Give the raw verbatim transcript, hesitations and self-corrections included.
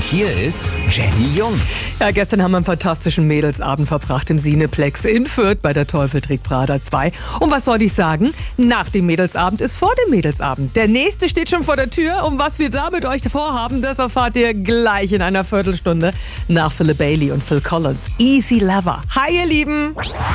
Und hier ist Jenny Jung. Ja, gestern haben wir einen fantastischen Mädelsabend verbracht im Cineplex in Fürth bei der Teufel trägt Prada zwei. Und was soll ich sagen? Nach dem Mädelsabend ist vor dem Mädelsabend. Der nächste steht schon vor der Tür. Und was wir da mit euch vorhaben, das erfahrt ihr gleich in einer Viertelstunde nach Philip Bailey und Phil Collins. Easy Lover. Hi, ihr Lieben!